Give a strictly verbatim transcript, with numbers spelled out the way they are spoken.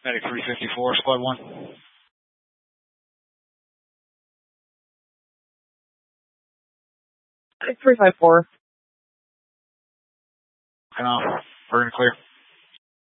Medic three fifty-four, squad one. Medic three five four. Turn off. We're in clear.